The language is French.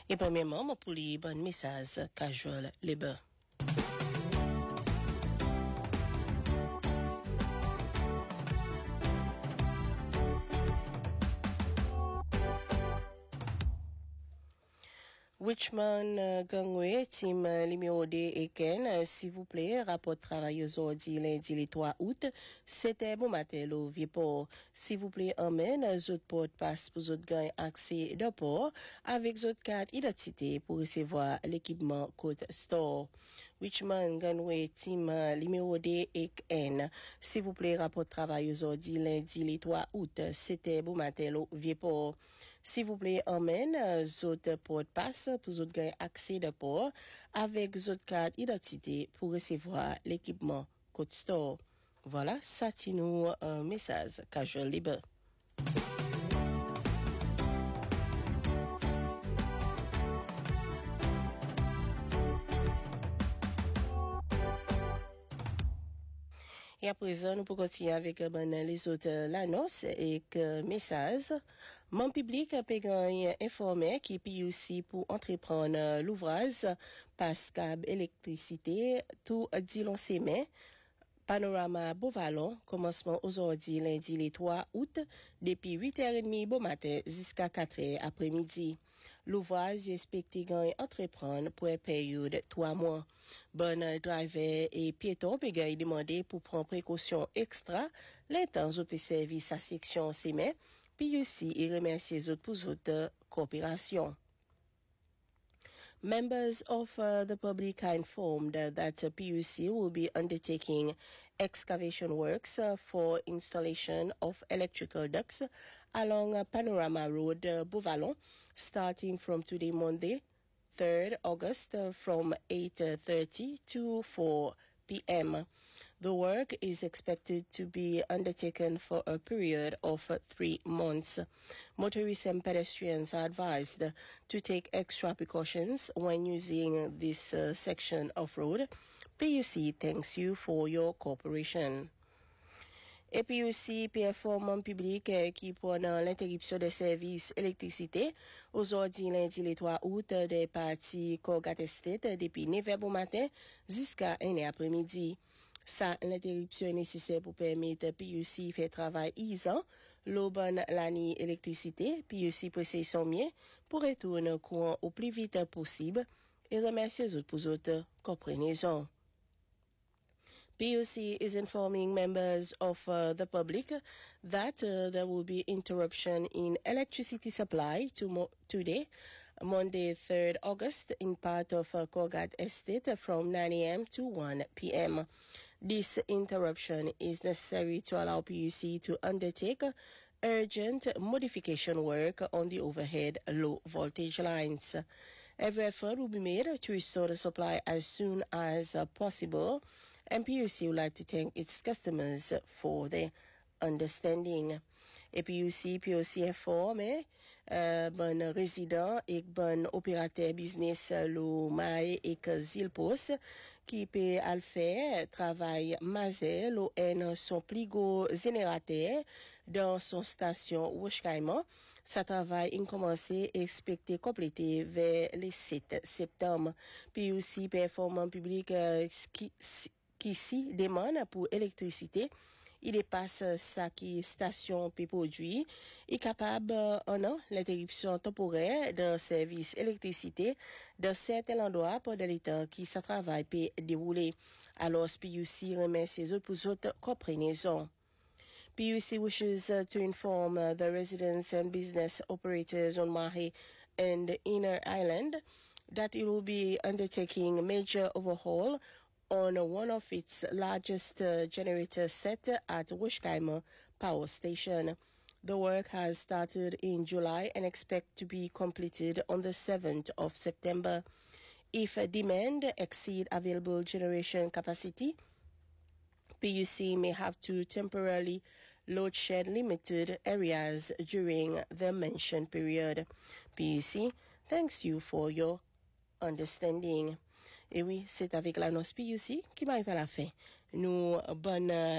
Et premièrement, pour les bons messages casual labor. Richmond Gangway, team numéro D et Ken, s'il vous plaît, rapport de travail aujourd'hui, lundi le 3 août, c'était bon matin au Vieux-Port. S'il vous plaît, emmène, zot porte passe pour zot gagne accès de port avec zot carte identité pour recevoir l'équipement Code Store. Richmond Gangway, team numéro D et Ken, s'il vous plaît, rapport de travail aujourd'hui, lundi le 3 août, c'était bon matin au Vieux-Port. S'il vous plaît, emmène, zot porte passe pour zot gagner accès de port avec zot carte identité pour recevoir l'équipement Code Store. Voilà, ça c'est nous un message casual libre. Et à présent, nous pouvons continuer avec les autres l'annonce et message. Mon public a informé qui peut aussi pour entreprendre l'ouvrage Pascab électricité tout dit l'on s'aimait. Panorama Beauvalon, commencement aujourd'hui lundi le 3 août, depuis 8h30 bon matin jusqu'à 4h après-midi. L'ouvrage est expecté gagner entreprendre pour une période de 3 mois. Bon driver et piéton peut demander pour prendre précaution extra les temps où peut servir sa section semaine, puis aussi il remercie les autres pour votre coopération. Members of the public are informed that PUC will be undertaking excavation works for installation of electrical ducts along Panorama Road, Beauvalon, starting from today, Monday, 3rd August, from 8:30 to 4 p.m. The work is expected to be undertaken for a period of 3 months. Motorists and pedestrians are advised to take extra precautions when using this section of road. PUC thanks you for your cooperation. Et puis aussi, performance public qui prend l'interruption des services électricité aujourd'hui lundi le 3 août des parties Colgate Estate depuis 9h au matin jusqu'à 1h après-midi. Ça, l'interruption est nécessaire pour permettre PUC faire travail isant, l'aubonne l'année électricité, PUC possède son mien pour retourner au courant au plus vite possible et remercier les autres pour autres compréhension. PUC is informing members of the public that there will be interruption in electricity supply today, Monday, 3rd August, in part of Colgate Estate from 9 a.m. to 1 p.m. This interruption is necessary to allow PUC to undertake urgent modification work on the overhead low voltage lines. Every effort will be made to restore the supply as soon as possible, and PUC would like to thank its customers for their understanding. Et PUC informe bon résident et bon opérateur business lo mai et Zilpos qui peut al faire travail mazé lo en son plus gros générateur dans son station Washkaima. Ça travail in commencé et expecté complété vers le 7 septembre. PUC performance public qui si demande pour électricité, il dépasse ça qui station peut produire, est capable l'interruption temporaire d'un service électricité dans certains endroits pendant les temps qui ça travail peut dérouler. Alors PUC remercie les autres pour autres compréhension. PUC wishes to inform the residents and business operators on Mahe and Inner Island that it will be undertaking major overhaul on one of its largest generator set at Washkaima Power Station. The work has started in July and expect to be completed on the 7th of September. If demand exceed available generation capacity, PUC may have to temporarily load shed limited areas during the mentioned period. PUC thanks you for your understanding. Et oui, c'est avec l'annonce PUC qui m'arrive à la fin. Nous, bonne